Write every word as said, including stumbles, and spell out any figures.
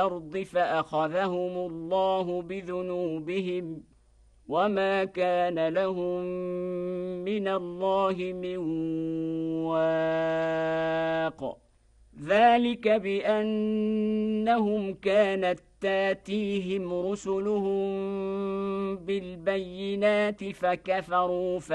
الأرض فأخذهم الله بذنوبهم وما كان لهم من الله من واق ذلك بأنهم كانت تاتيهم رسلهم بالبينات فكفروا